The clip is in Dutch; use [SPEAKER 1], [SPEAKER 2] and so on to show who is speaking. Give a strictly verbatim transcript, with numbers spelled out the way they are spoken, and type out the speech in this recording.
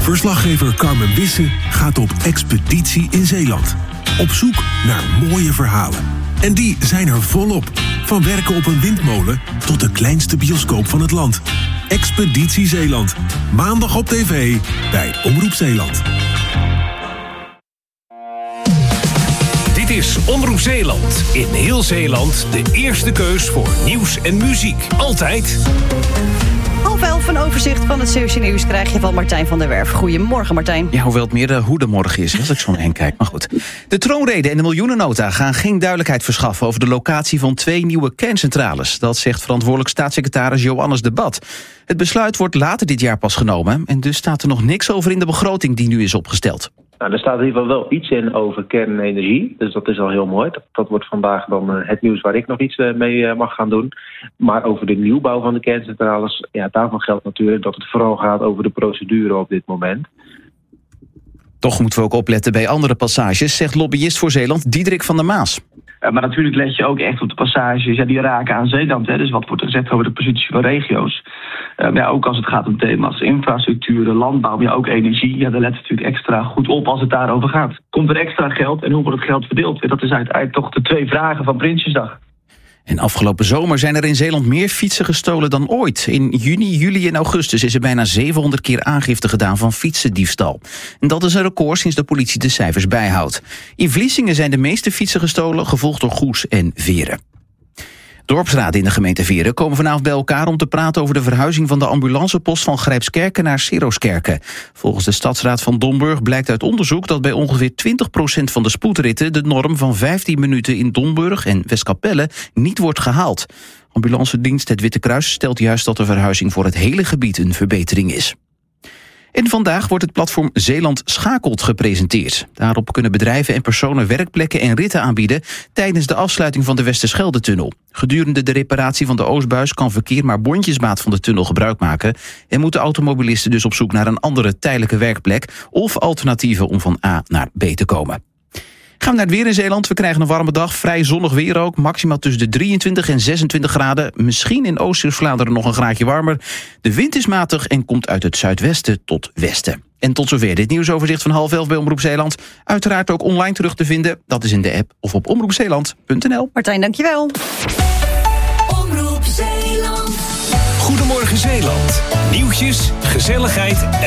[SPEAKER 1] Verslaggever Carmen Wisse gaat op expeditie in Zeeland. Op zoek naar mooie verhalen. En die zijn er volop. Van werken op een windmolen tot de kleinste bioscoop van het land. Expeditie Zeeland. Maandag op tv bij Omroep Zeeland.
[SPEAKER 2] Dit is Omroep Zeeland. In heel Zeeland de eerste keus voor nieuws en muziek. Altijd.
[SPEAKER 3] Half elf, een overzicht van het Zeeuwse nieuws krijg je van Martijn van der Werf. Goedemorgen, Martijn.
[SPEAKER 4] Ja, hoewel het meer de hoe de morgen is, als ik zo naar hen kijk. Maar goed. De troonrede en de miljoenennota gaan geen duidelijkheid verschaffen over de locatie van twee nieuwe kerncentrales. Dat zegt verantwoordelijk staatssecretaris Joannes de Bat. Het besluit wordt later dit jaar pas genomen en dus staat er nog niks over in de begroting die nu is opgesteld.
[SPEAKER 5] Nou, er staat in ieder geval wel iets in over kernenergie. Dus dat is al heel mooi. Dat, dat wordt vandaag dan uh, het nieuws waar ik nog iets uh, mee uh, mag gaan doen. Maar over de nieuwbouw van de kerncentrales, ja, daarvan geldt natuurlijk dat het vooral gaat over de procedure op dit moment.
[SPEAKER 4] Toch moeten we ook opletten bij andere passages, zegt lobbyist voor Zeeland Diederik van der Maas.
[SPEAKER 6] Uh, maar natuurlijk let je ook echt op de passages ja, die raken aan Zeeland. Hè. Dus wat wordt er gezegd over de positie van regio's. Uh, maar ja, ook als het gaat om thema's infrastructuur, landbouw, maar ja, ook energie. Ja, daar let je natuurlijk extra goed op als het daarover gaat. Komt er extra geld en hoe wordt het geld verdeeld? Dat is uiteindelijk toch de twee vragen van Prinsjesdag.
[SPEAKER 4] En afgelopen zomer zijn er in Zeeland meer fietsen gestolen dan ooit. In juni, juli en augustus is er bijna zevenhonderd keer aangifte gedaan van fietsendiefstal. En dat is een record sinds de politie de cijfers bijhoudt. In Vlissingen zijn de meeste fietsen gestolen, gevolgd door Goes en Veren. Dorpsraden in de gemeente Veren komen vanavond bij elkaar om te praten over de verhuizing van de ambulancepost van Grijpskerken naar Seroskerken. Volgens de stadsraad van Domburg blijkt uit onderzoek dat bij ongeveer twintig procent van de spoedritten de norm van vijftien minuten in Domburg en Westkapelle niet wordt gehaald. Ambulancedienst Het Witte Kruis stelt juist dat de verhuizing voor het hele gebied een verbetering is. En vandaag wordt het platform Zeeland Schakelt gepresenteerd. Daarop kunnen bedrijven en personen werkplekken en ritten aanbieden tijdens de afsluiting van de Westerschelde-tunnel. Gedurende de reparatie van de Oostbuis kan verkeer maar bondjesmaat van de tunnel gebruik maken en moeten automobilisten dus op zoek naar een andere tijdelijke werkplek of alternatieven om van A naar B te komen. Gaan we naar het weer in Zeeland. We krijgen een warme dag, vrij zonnig weer ook. Maximaal tussen de drieëntwintig en zesentwintig graden. Misschien in Oost-Vlaanderen nog een graadje warmer. De wind is matig en komt uit het zuidwesten tot westen. En tot zover dit nieuwsoverzicht van half elf bij Omroep Zeeland. Uiteraard ook online terug te vinden. Dat is in de app of op omroep zeeland punt n l.
[SPEAKER 3] Martijn, dankjewel.
[SPEAKER 2] Omroep Zeeland. Goedemorgen Zeeland. Nieuwtjes, gezelligheid en